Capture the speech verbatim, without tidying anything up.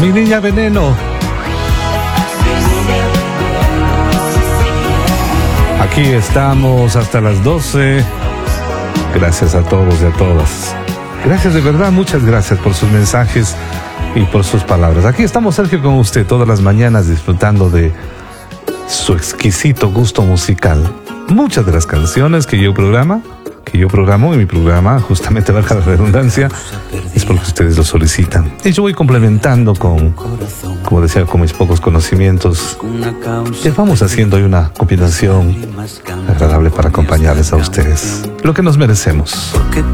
Mi niña Veneno. Aquí estamos hasta las doce. Gracias a todos y a todas. Gracias de verdad, muchas gracias por sus mensajes y por sus palabras. Aquí estamos, Sergio, con usted todas las mañanas disfrutando de su exquisito gusto musical. Muchas de las canciones que yo programa, que yo programo en mi programa, justamente valga la redundancia, es porque ustedes lo solicitan. Y yo voy complementando con, como decía, con mis pocos conocimientos. Y vamos haciendo hoy una combinación agradable para acompañarles a ustedes. Lo que nos merecemos.